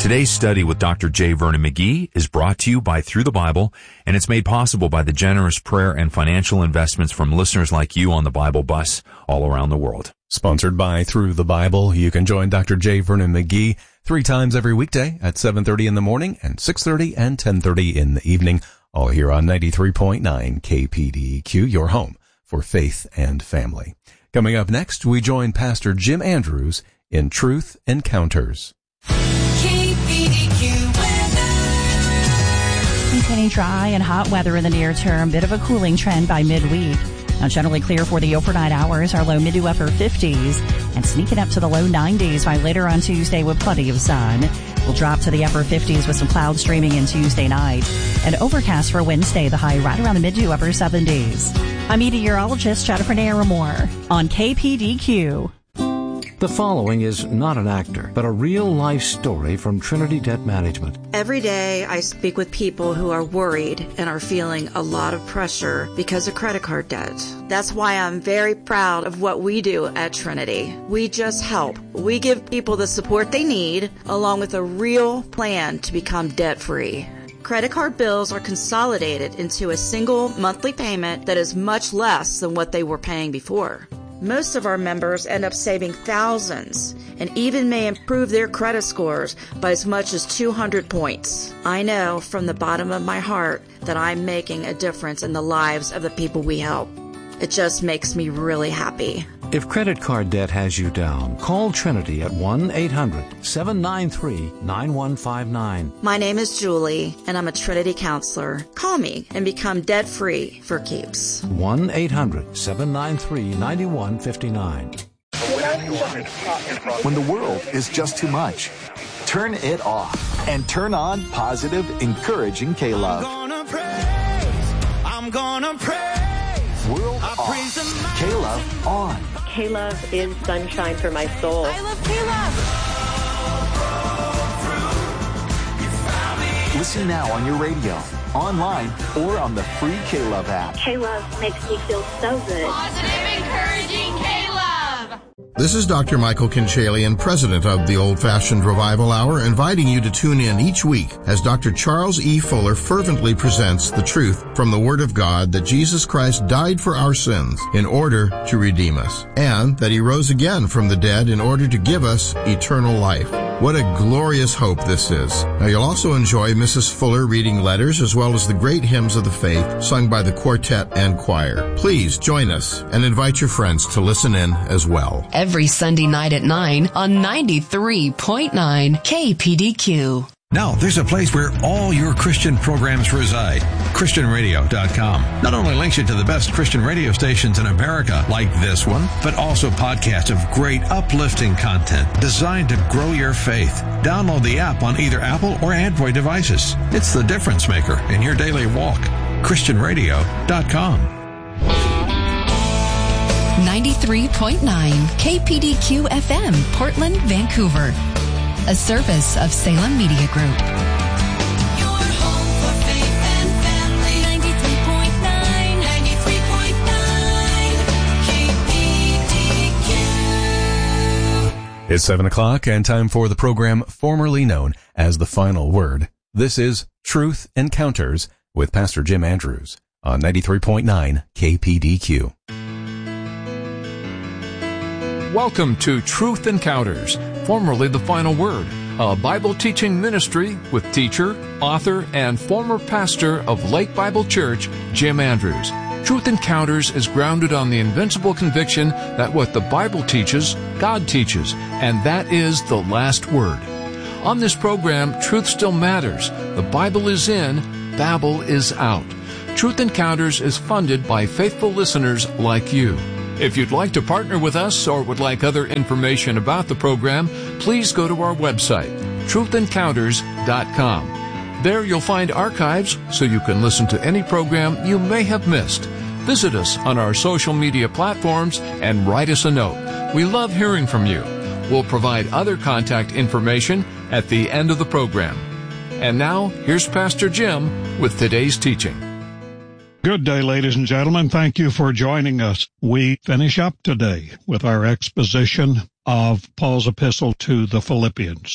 Today's study with Dr. J. Vernon McGee is brought to you by Through the Bible, and it's made possible by the generous prayer and financial investments from listeners like you on the Bible Bus all around the world. Sponsored by Through the Bible. You can join Dr. J. Vernon McGee 3 times every weekday at 7:30 in the morning and 6:30 and 10:30 in the evening, all here on 93.9 KPDQ, your home for faith and family. Coming up next, we join Pastor Jim Andrews in Truth Encounters. Maintaining dry and hot weather in the near term, bit of a cooling trend by midweek. Now generally clear for the overnight hours, our low mid to upper 50s, and sneaking up to the low 90s by later on Tuesday with plenty of sun. We'll drop to the upper 50s with some clouds streaming in Tuesday night. And overcast for Wednesday, the high right around the mid to upper 70s. I'm meteorologist Jennifer Naramore on KPDQ. The following is not an actor, but a real-life story from Trinity Debt Management. Every day I speak with people who are worried and are feeling a lot of pressure because of credit card debt. That's why I'm very proud of what we do at Trinity. We just help. We give people the support they need, along with a real plan to become debt-free. Credit card bills are consolidated into a single monthly payment that is much less than what they were paying before. Most of our members end up saving thousands and even may improve their credit scores by as much as 200 points. I know from the bottom of my heart that I'm making a difference in the lives of the people we help. It just makes me really happy. If credit card debt has you down, call Trinity at 1-800-793-9159. My name is Julie, and I'm a Trinity counselor. Call me and become debt-free for keeps. 1-800-793-9159. When the world is just too much, turn it off and turn on positive, encouraging K-Love. I'm gonna praise. World off. K-Love on. K-Love is sunshine for my soul. I love K-Love. Listen now on your radio, online, or on the free K-Love app. K-Love makes me feel so good. Positive, encouraging K-Love. This is Dr. Michael Kinchalian, president of the Old Fashioned Revival Hour, inviting you to tune in each week as Dr. Charles E. Fuller fervently presents the truth from the Word of God that Jesus Christ died for our sins in order to redeem us, and that He rose again from the dead in order to give us eternal life. What a glorious hope this is. Now you'll also enjoy Mrs. Fuller reading letters as well as the great hymns of the faith sung by the quartet and choir. Please join us and invite your friends to listen in as well. Every Sunday night at 9 on 93.9 KPDQ. Now, there's a place where all your Christian programs reside. ChristianRadio.com not only links you to the best Christian radio stations in America, like this one, but also podcasts of great uplifting content designed to grow your faith. Download the app on either Apple or Android devices. It's the difference maker in your daily walk. ChristianRadio.com. 93.9 KPDQ FM, Portland, Vancouver. A service of Salem Media Group. Your home for faith and family. 93.9 KPDQ. It's 7 o'clock and time for the program formerly known as The Final Word. This is Truth Encounters with Pastor Jim Andrews on 93.9 KPDQ. Welcome to Truth Encounters, formerly The Final Word, a Bible teaching ministry with teacher, author, and former pastor of Lake Bible Church, Jim Andrews. Truth Encounters is grounded on the invincible conviction that what the Bible teaches, God teaches, and that is the last word. On this program, truth still matters. The Bible is in, Babel is out. Truth Encounters is funded by faithful listeners like you. If you'd like to partner with us or would like other information about the program, please go to our website, truthencounters.com. There you'll find archives so you can listen to any program you may have missed. Visit us on our social media platforms and write us a note. We love hearing from you. We'll provide other contact information at the end of the program. And now, here's Pastor Jim with today's teaching. Good day, ladies and gentlemen. Thank you for joining us. We finish up today with our exposition of Paul's epistle to the Philippians.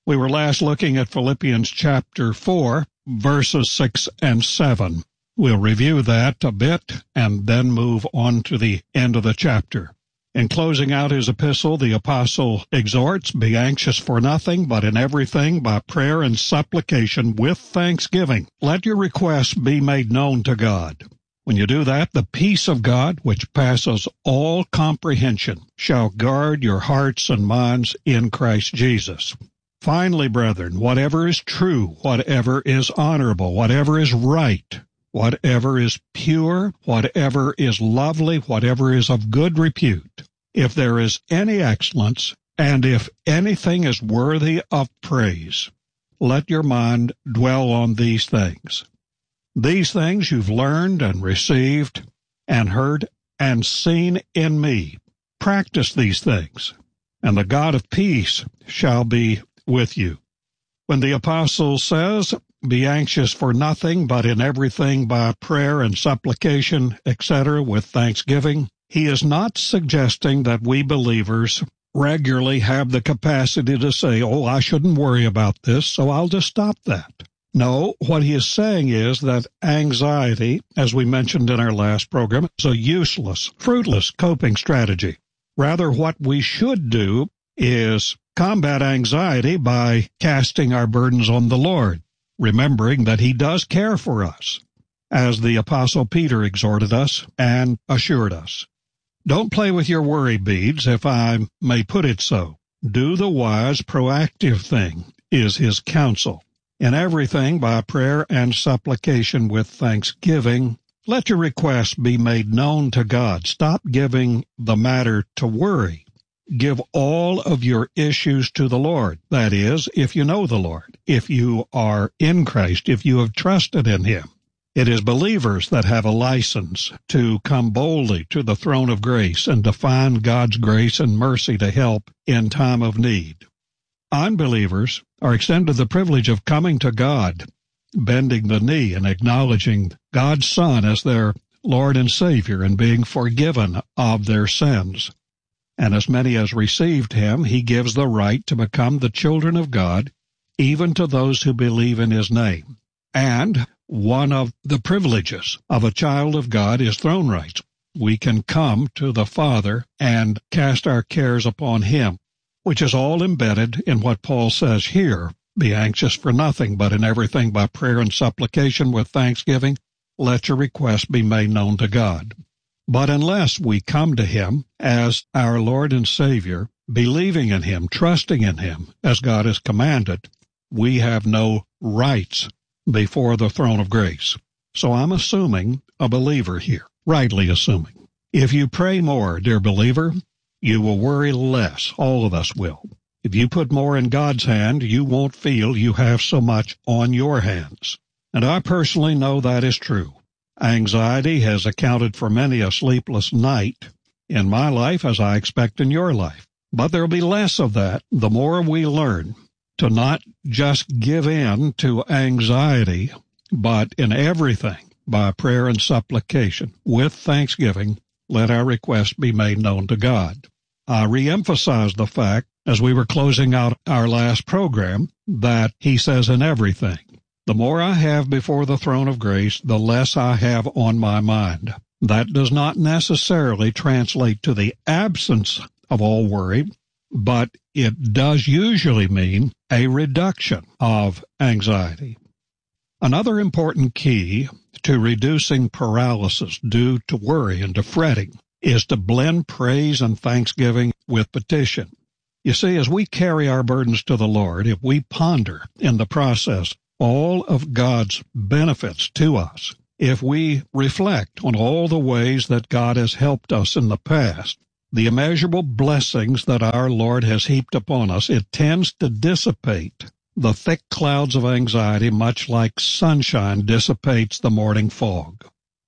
We were last looking at Philippians chapter 4, verses 6 and 7. We'll review that a bit and then move on to the end of the chapter. In closing out his epistle, the apostle exhorts, "Be anxious for nothing, but in everything by prayer and supplication with thanksgiving. Let your requests be made known to God." When you do that, the peace of God, which passes all comprehension, shall guard your hearts and minds in Christ Jesus. Finally, brethren, whatever is true, whatever is honorable, whatever is right, whatever is pure, whatever is lovely, whatever is of good repute, if there is any excellence, and if anything is worthy of praise, let your mind dwell on these things. These things you've learned and received and heard and seen in me. Practice these things, and the God of peace shall be with you. When the apostle says, "Be anxious for nothing, but in everything by prayer and supplication, etc., with thanksgiving," he is not suggesting that we believers regularly have the capacity to say, "Oh, I shouldn't worry about this, so I'll just stop that." No, what he is saying is that anxiety, as we mentioned in our last program, is a useless, fruitless coping strategy. Rather, what we should do is combat anxiety by casting our burdens on the Lord, remembering that he does care for us, as the Apostle Peter exhorted us and assured us. Don't play with your worry beads, if I may put it so. Do the wise, proactive thing, is his counsel. In everything, by prayer and supplication with thanksgiving, let your requests be made known to God. Stop giving the matter to worry. Give all of your issues to the Lord. That is, if you know the Lord, if you are in Christ, if you have trusted in him. It is believers that have a license to come boldly to the throne of grace and to find God's grace and mercy to help in time of need. Unbelievers are extended the privilege of coming to God, bending the knee and acknowledging God's Son as their Lord and Savior and being forgiven of their sins. And as many as received him, he gives the right to become the children of God, even to those who believe in his name. And one of the privileges of a child of God is throne rights. We can come to the Father and cast our cares upon him, which is all embedded in what Paul says here, "Be anxious for nothing, but in everything by prayer and supplication with thanksgiving, let your requests be made known to God." But unless we come to him as our Lord and Savior, believing in him, trusting in him, as God has commanded, we have no rights before the throne of grace. So I'm assuming a believer here, rightly assuming. If you pray more, dear believer, you will worry less. All of us will. If you put more in God's hand, you won't feel you have so much on your hands. And I personally know that is true. Anxiety has accounted for many a sleepless night in my life, as I expect in your life. But there will be less of that the more we learn to not just give in to anxiety, but in everything, by prayer and supplication, with thanksgiving, let our requests be made known to God. I reemphasize the fact, as we were closing out our last program, that he says in everything. The more I have before the throne of grace, the less I have on my mind. That does not necessarily translate to the absence of all worry, but it does usually mean a reduction of anxiety. Another important key to reducing paralysis due to worry and to fretting is to blend praise and thanksgiving with petition. You see, as we carry our burdens to the Lord, if we ponder in the process all of God's benefits to us, if we reflect on all the ways that God has helped us in the past, the immeasurable blessings that our Lord has heaped upon us, it tends to dissipate the thick clouds of anxiety, much like sunshine dissipates the morning fog.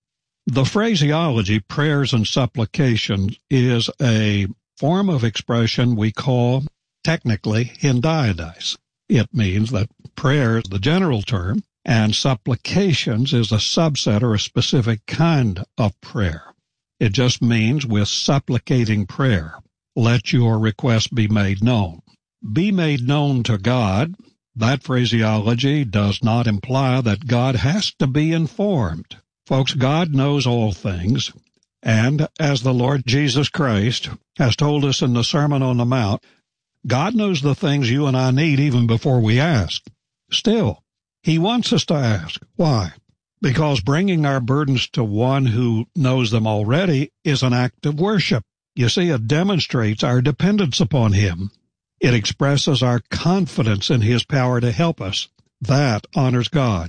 The phraseology, prayers and supplications, is a form of expression we call, technically, hendiadys. It means that prayer is the general term, and supplications is a subset or a specific kind of prayer. It just means with supplicating prayer, let your request be made known. be made known to God, that phraseology does not imply that God has to be informed. Folks, God knows all things, and as the Lord Jesus Christ has told us in the Sermon on the Mount, God knows the things you and I need even before we ask. Still, He wants us to ask. Why? Because bringing our burdens to one who knows them already is an act of worship. You see, it demonstrates our dependence upon Him. It expresses our confidence in His power to help us. That honors God.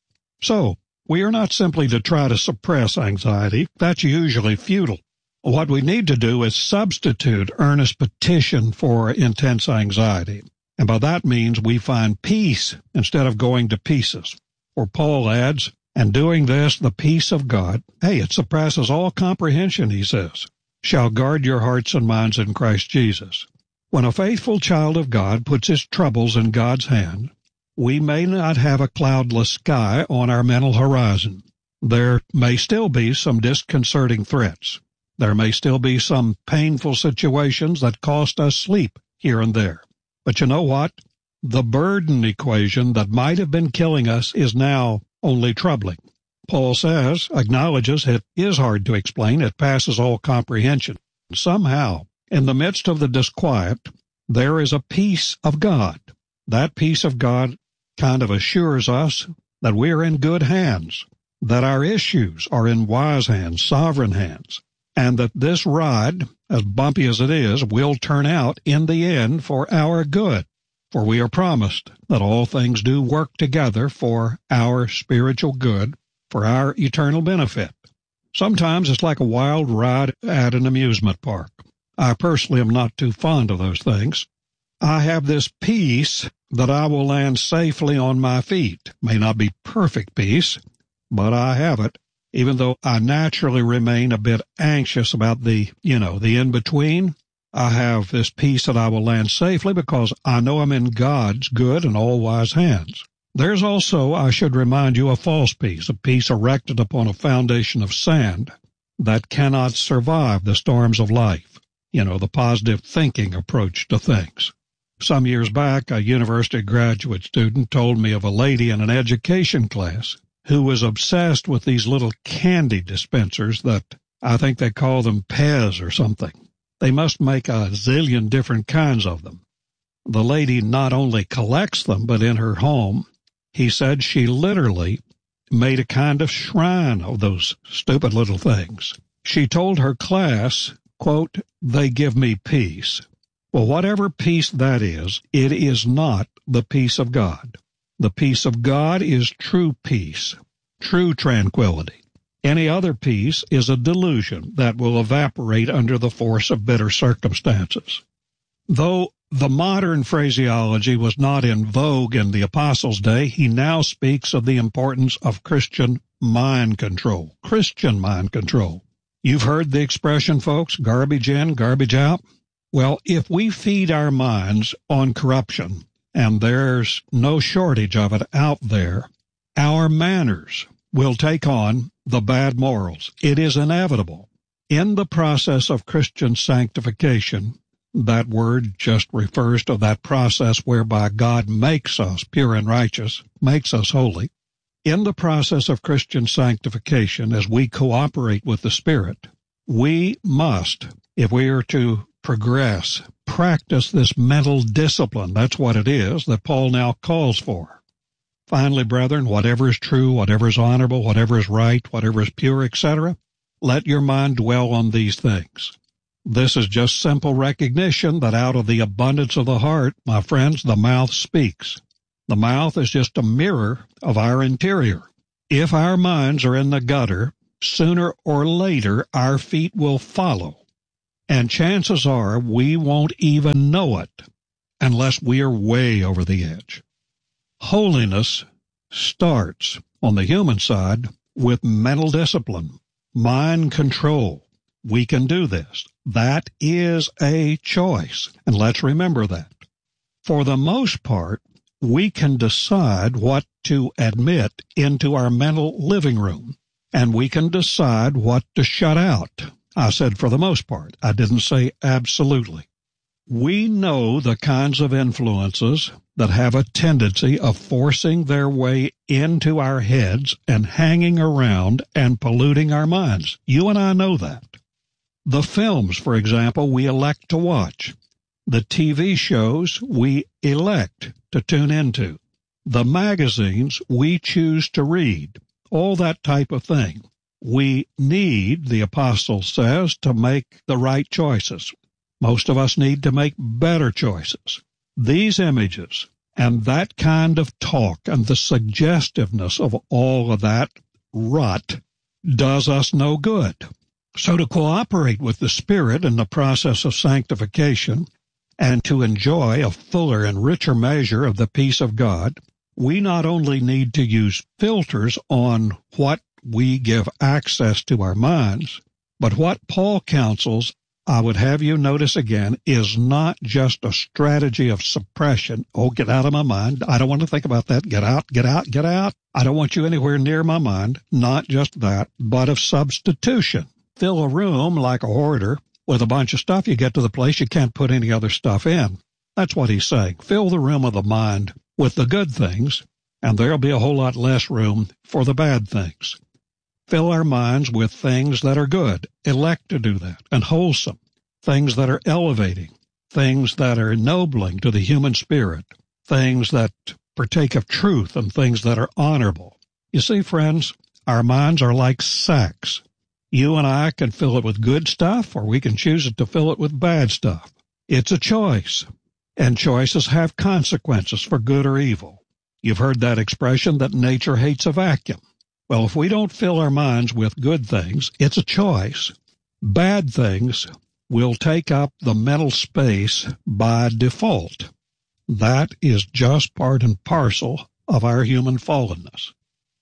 So, we are not simply to try to suppress anxiety. That's usually futile. What we need to do is substitute earnest petition for intense anxiety. And by that means we find peace instead of going to pieces. For Paul adds, and doing this, the peace of God, it surpasses all comprehension, he says, shall guard your hearts and minds in Christ Jesus. When a faithful child of God puts his troubles in God's hand, we may not have a cloudless sky on our mental horizon. There may still be some disconcerting threats. There may still be some painful situations that cost us sleep here and there. But you know what? The burden equation that might have been killing us is now only troubling. Paul acknowledges it is hard to explain. It passes all comprehension. Somehow, in the midst of the disquiet, there is a peace of God. That peace of God kind of assures us that we are in good hands, that our issues are in wise hands, sovereign hands, and that this ride, as bumpy as it is, will turn out in the end for our good. For we are promised that all things do work together for our spiritual good, for our eternal benefit. Sometimes it's like a wild ride at an amusement park. I personally am not too fond of those things. I have this peace that I will land safely on my feet. May not be perfect peace, but I have it, even though I naturally remain a bit anxious about the in-between. I have this peace that I will land safely because I know I'm in God's good and all-wise hands. There's also, I should remind you, a false peace, a peace erected upon a foundation of sand that cannot survive the storms of life. The positive thinking approach to things. Some years back, a university graduate student told me of a lady in an education class who was obsessed with these little candy dispensers that I think they call them Pez or something. They must make a zillion different kinds of them. The lady not only collects them, but in her home, he said she literally made a kind of shrine of those stupid little things. She told her class, quote, they give me peace. Well, whatever peace that is, it is not the peace of God. The peace of God is true peace, true tranquility. Any other peace is a delusion that will evaporate under the force of bitter circumstances. Though the modern phraseology was not in vogue in the Apostles' day, he now speaks of the importance of Christian mind control. Christian mind control. You've heard the expression, folks, garbage in, garbage out. Well, if we feed our minds on corruption, and there's no shortage of it out there, our manners will take on the bad morals. It is inevitable. In the process of Christian sanctification, that word just refers to that process whereby God makes us pure and righteous, makes us holy. In the process of Christian sanctification, as we cooperate with the Spirit, we must, if we are to progress, practice this mental discipline. That's what it is that Paul now calls for. Finally, brethren, whatever is true, whatever is honorable, whatever is right, whatever is pure, etc., let your mind dwell on these things. This is just simple recognition that out of the abundance of the heart, my friends, the mouth speaks. The mouth is just a mirror of our interior. If our minds are in the gutter, sooner or later our feet will follow. And chances are we won't even know it unless we are way over the edge. Holiness starts on the human side with mental discipline, mind control. We can do this. That is a choice, and let's remember that. For the most part, we can decide what to admit into our mental living room, and we can decide what to shut out. I said for the most part. I didn't say absolutely. We know the kinds of influences that have a tendency of forcing their way into our heads and hanging around and polluting our minds. You and I know that. The films, for example, we elect to watch. The TV shows we elect to tune into. The magazines we choose to read. All that type of thing. We need, the apostle says, to make the right choices. Most of us need to make better choices. These images and that kind of talk and the suggestiveness of all of that rot does us no good. So to cooperate with the Spirit in the process of sanctification and to enjoy a fuller and richer measure of the peace of God, we not only need to use filters on what we give access to our minds, but what Paul counsels, I would have you notice again, is not just a strategy of suppression. Oh, get out of my mind. I don't want to think about that. Get out, get out, get out. I don't want you anywhere near my mind. Not just that, but of substitution. Fill a room like a hoarder with a bunch of stuff. You get to the place you can't put any other stuff in. That's what he's saying. Fill the room of the mind with the good things, and there'll be a whole lot less room for the bad things. Fill our minds with things that are good. Elect to do that. And wholesome. Things that are elevating. Things that are ennobling to the human spirit. Things that partake of truth and things that are honorable. You see, friends, our minds are like sacks. You and I can fill it with good stuff, or we can choose to fill it with bad stuff. It's a choice. And choices have consequences for good or evil. You've heard that expression that nature hates a vacuum. Well, if we don't fill our minds with good things, it's a choice. Bad things will take up the mental space by default. That is just part and parcel of our human fallenness.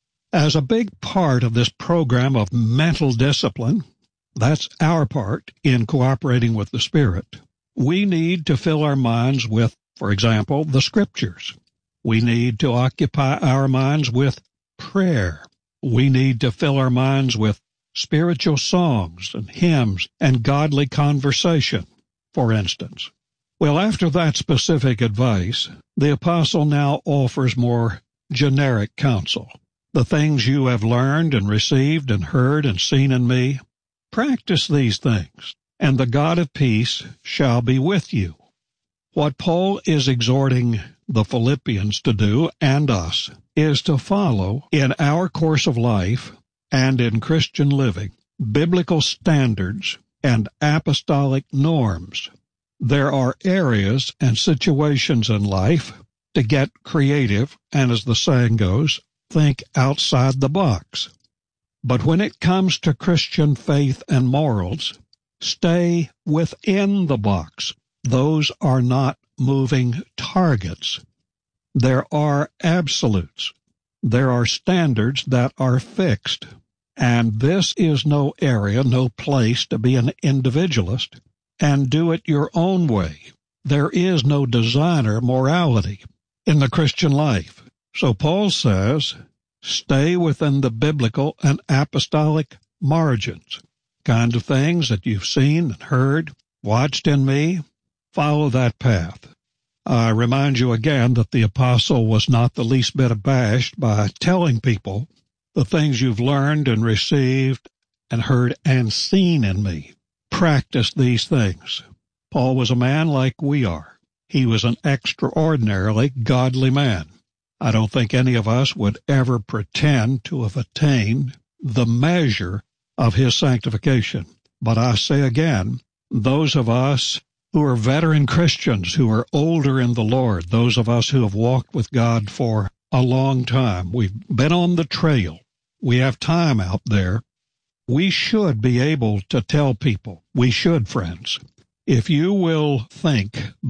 As a big part of this program of mental discipline, that's our part in cooperating with the Spirit, we need to fill our minds with, for example, the Scriptures. We need to occupy our minds with prayer. We need to fill our minds with spiritual songs and hymns and godly conversation, for instance. Well, after that specific advice, the apostle now offers more generic counsel. The things you have learned and received and heard and seen in me, practice these things, and the God of peace shall be with you. What Paul is exhorting the Philippians to do, and us, is to follow in our course of life and in Christian living biblical standards and apostolic norms. There are areas and situations in life to get creative, and as the saying goes, think outside the box. But when it comes to Christian faith and morals, stay within the box. Those are not moving targets. There are absolutes. There are standards that are fixed. And this is no area, no place to be an individualist and do it your own way. There is no designer morality in the Christian life. So Paul says, stay within the biblical and apostolic margins. Kind of things that you've seen and heard, watched in me, follow that path. I remind you again that the apostle was not the least bit abashed by telling people the things you've learned and received and heard and seen in me. Practice these things. Paul was a man like we are. He was an extraordinarily godly man. I don't think any of us would ever pretend to have attained the measure of his sanctification. But I say again, those of us who are veteran Christians, who are older in the Lord, those of us who have walked with God for a long time, we've been on the trail, we have time out there, we should be able to tell people, we should, friends, if you will think